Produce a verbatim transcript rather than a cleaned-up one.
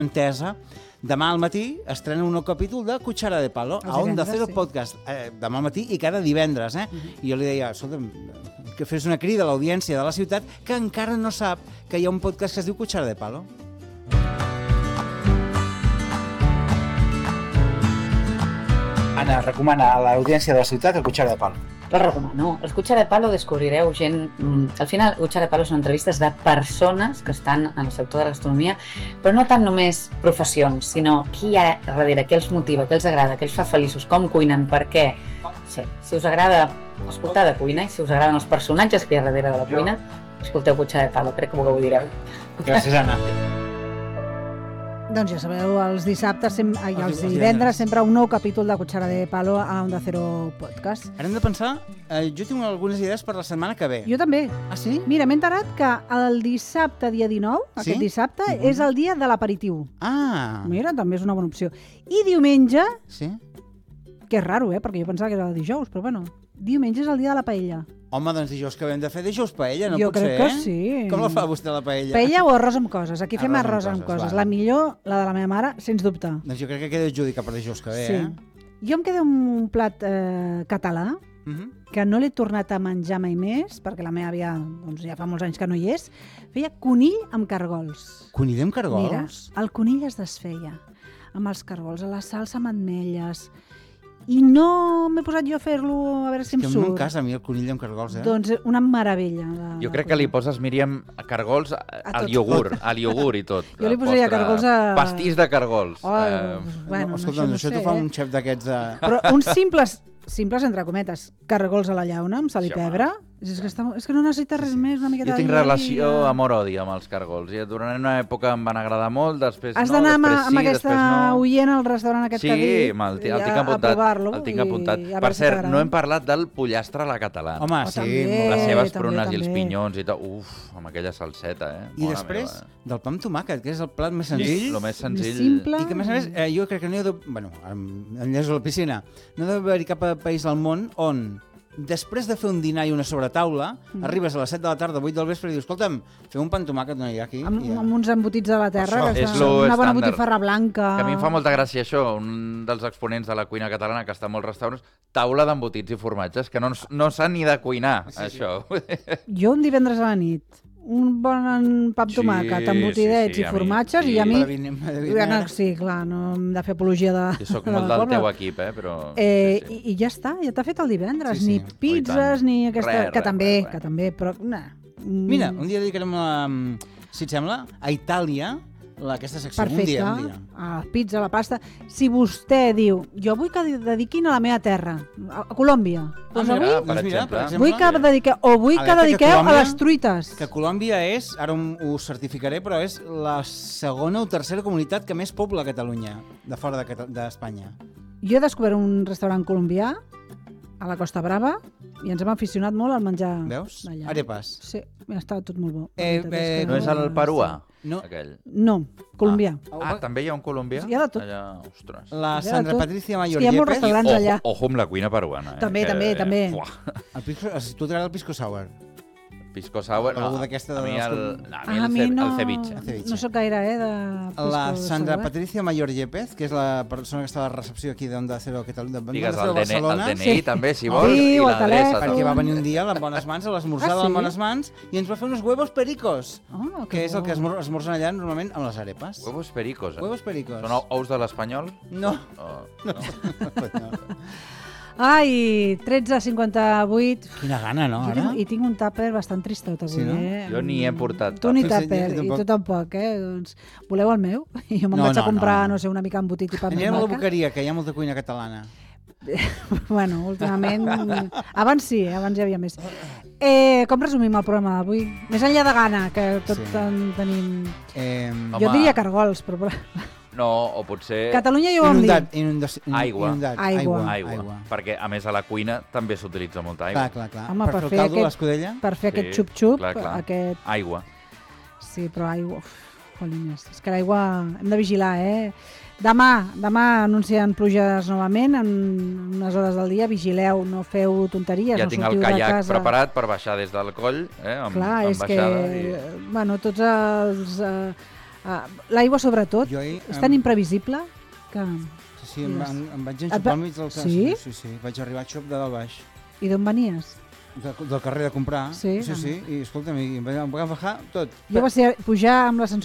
entesa, demà al matí estrena un nou capítol de Cuchara de Palo a Onda Cero Podcast. Eh, demà al matí i cada divendres. Eh? Uh-huh. I jo li deia, escolta'm, que fes una crida a l'audiència de la ciutat que encara no sap que hi ha un podcast que es diu Cuchara de Palo. Anna, recomana a l'audiència de la ciutat el Cuchara de Palo. Lo recomano. El Cuchara de Palo descobrireu gent... Al final, Cuchara de Palo són entrevistes de persones que estan en el sector de la gastronomia, però no tant només professions, sinó qui hi ha darrere, què els motiva, què els agrada, què els fa feliços, com cuinen, per què. Sí, si us agrada escoltar de cuina i si us agraden els personatges que hi ha darrere de la cuina, escolteu Cuchara de Palo, crec que m'ho gaudireu. Gràcies, Anna. Doncs ja sabeu, els dissabtes sem- ai, els divendres sempre un nou capítol de Cuchara de Palo a Onda Cero Podcast. Ara hem de pensar, eh, jo tinc algunes idees per la setmana que ve. Jo també. Ah, sí? Mira, m'he enterat que el dissabte, dia dinou, Sí? aquest dissabte, Mhm. és el dia de l'aperitiu. Ah, Mira, també és una bona opció. I diumenge, sí? que és raro, eh, perquè jo pensava que era el dijous, però bueno, diumenge és el dia de la paella. Home, doncs dijous que hem de fer dijous paella, no Jo pot ser, crec que eh? sí. Com la fa vostè, la paella? Paella o arròs amb coses. Aquí fem Arròs amb arròs amb coses, coses. val. La millor, la de la meva mare, sens dubte. Doncs jo crec que queda adjudicat per dijous que ve, Sí. eh? Jo em quedo amb un plat eh, català, Mhm. que no l'he tornat a menjar mai més, perquè la meva àvia, doncs, ja fa molts anys que no hi és, feia conill amb cargols. Conill amb cargols? Mira, el conill es desfeia amb els cargols, a la salsa amb ametlles, i no m'he posat jo a fer-lo a veure si em Que em surt. no casa a mi el conill amb cargols, eh? Doncs una meravella. De, Jo crec que li poses, Míriam, cargols al tot. iogurt, al iogurt i tot. Jo li posaria Postre- cargols a- Pastís de cargols. Oh, Eh, bueno, no, no, escolta, això no això sé, t'ho fa eh? un xef d'aquests de... Però uns simples, simples entre cometes, cargols a la llauna amb sal i Sí, home. pebre, és que, està, és que no necessita res més, una miqueta Jo tinc de vi relació i- amor-odi amb els cargols. I durant una època em van agradar molt, després Has no, d'anar amb, després sí, amb aquesta després no. oient al restaurant aquest Sí, que dic, me'l ti- i el tinc a- a apuntat. provar-lo El tinc i apuntat. a veure Per si cert, t'agrada. no hem parlat del pollastre a la catalana. Home, Oh, sí, també. molt. Les seves també, prunes i els també. pinyons i tot. Uf, amb aquella salseta, eh? I Mare després, meva. del pa amb tomàquet, que és el plat més Sí, senzill. el més senzill. simple. I que, a més a més, eh, jo crec que no hi ha... De... Bueno, em enllaço a la piscina. No deu haver-hi cap país al món on, després de fer un dinar i una sobretaula, mm. arribes a les set de la tarda, vuit del vespre i dius, escolta'm, feu un pa amb tomàquet, no hi ha aquí? Amb, I ja. amb uns embotits de la terra, Això que és està, lo una bona estàndard. botifarra blanca. Que a mi em fa molta gràcia això, un dels exponents de la cuina catalana que està en molts restaurants, taula d'embotits i formatges, que no, no sap ni de cuinar, sí, això. Sí. Jo un divendres a la nit, un bon pa amb Sí, tomàquet, embotidets sí, sí, i a mi, formatges, sí. i a mi... M'adivinem, m'adivinem. No, sí, clar, no hem de fer apologia de... Jo sóc de molt la del pobla. teu equip, eh, però... Eh, sí, sí. i, I ja està, ja t'ha fet el divendres. Sí, sí. Ni Oh, i pizzas, tant. ni aquesta... Res, que res, també, res, res. que també, però... Nah. Mm, Mira, un dia dedicarem, a, si et sembla, a Itàlia, la, aquesta secció. Perfecte, Un dia, un dia. a la pizza, a la pasta. Si vostè diu, jo vull que dediquin a la meva terra, a, a Colòmbia, doncs Ah, avui mira, per doncs mira, exemple. per exemple, vull que dediqueu, o vull que Alerta que dediqueu a Colòmbia- les truites. que Colòmbia és, ara ho certificaré, però és la segona o tercera comunitat que més pobla a Catalunya, de fora de Cata- d'Espanya. Jo he descobert un restaurant colombià a la Costa Brava i ens hem aficionat molt al menjar Veus? d'allà. Arepas. Sí, està tot molt bo. La Eh, veritat és eh, que No és el peruà, No. aquell? No, colombià. Ah, també hi ha un colombià? Hi ha de tot. Allà, ostres. La Ja, Sandra tot. Patricia És Mayor que hi ha molts Yepes. restaurants allà. Ojo, ojo amb la cuina peruana. Eh? També, que, també, també. Fuà. El pisco, si tu t'agrada el pisco sour. Pisco sour, no, Algú d'aquesta a mi dels- el, no, a mi Ah, a el, mi ce- no, el ceviche. El ceviche. no sóc gaire, eh, de pisco La Sandra sour. Patricia Mayor Yepes, que és la persona que està a la recepció aquí d'Onda Cero, que de Digues Onda Cero el, D N I, el Barcelona, D N I Sí. també, si El vols, I, i o el l'adreça. telèfon. perquè tot. va venir un dia amb bones mans, a l'esmorzar Ah, amb sí? bones mans, i ens va fer uns huevos pericos, Oh, que és el bo. que esmor esmorzen allà normalment amb les arepas. Huevos pericos, eh? Huevos pericos. Són ous de l'Espanyol? No. Oh, No. no. no. Ai, tretze cinquanta-vuit. Quina gana, no, Jo ara? tinc, I tinc un tàper bastant tristot avui, Sí, no? eh? Jo ni he portat Tu ni tàper. Sí, tàper, jo i tampoc. tu tampoc, eh? Doncs, voleu el meu? I jo me'n No, vaig a no, comprar, no. no sé, una mica embotit i pa amb Anirem a la maca. Boqueria, que hi ha molta cuina catalana. Bueno, últimament... Abans sí, eh? Abans hi havia més. Eh, com resumim el programa d'avui? Més enllà de gana, que tot Sí. en tenim... Eh, Jo Home. diria cargols, però... No, o potser... Catalunya ja ho vam dir. inundat, inundació, Aigua. Inundat, Aigua. Aigua. aigua. Perquè, a més, a la cuina també s'utilitza molta Clar, aigua. clar, clar. Home, per, per fer fer el caldo, aquest- l'escudella. Per fer Sí, aquest xup-xup, clar, clar. aquest... Aigua. Sí, però aigua... Uf, jolines. És que l'aigua hem de vigilar, eh? Demà, demà anuncien pluges novament en unes hores del dia. Vigileu, no feu tonteries, Ja no tinc el sortiu de caiac casa. preparat per baixar des del coll, eh, amb, Clar, amb és que, baixada. I... bueno, tots els... Eh, Uh, L'aigua, sobretot, Jo ahir, és tan em- imprevisible que... Sí, sí, em, Digues. em, em vaig Et enxupar va- al mig del cas. Sí? Sí, sí, vaig arribar a xop de dalt baix. I d'on venies? De, del carrer de comprar. Sí? Sí, sí, i escolta'm, i em va, em va agafar tot. Jo va ser pujar amb l'ascensor